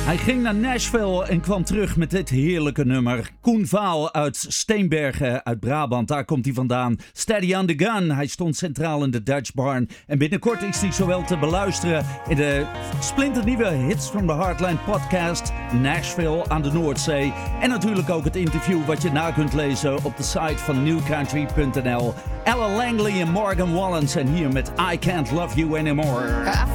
Hij ging naar Nashville en kwam terug met dit heerlijke nummer. Koen Vaal uit Steenbergen uit Brabant, daar komt hij vandaan. Steady on the Gun, hij stond centraal in de Dutch Barn. En binnenkort is hij zowel te beluisteren in de splinternieuwe Hits from the Heartland podcast Nashville aan de Noordzee. En natuurlijk ook het interview wat je na kunt lezen op de site van newcountry.nl. Ella Langley en Morgan Wallen zijn hier met I Can't Love You Anymore.